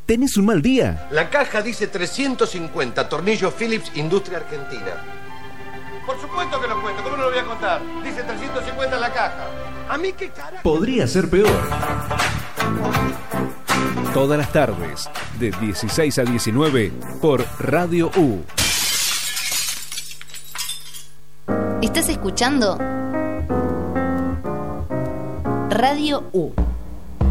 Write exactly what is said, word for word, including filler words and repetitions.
tenés un mal día. La caja dice trescientos cincuenta, tornillos Phillips, Industria Argentina. Por supuesto que lo cuento, ¿cómo no lo voy a contar? Dice trescientos cincuenta en la caja. ¿A mí qué carajo? Podría ser peor. Todas las tardes, de dieciséis a diecinueve, por Radio U. ¿Estás escuchando? Radio U.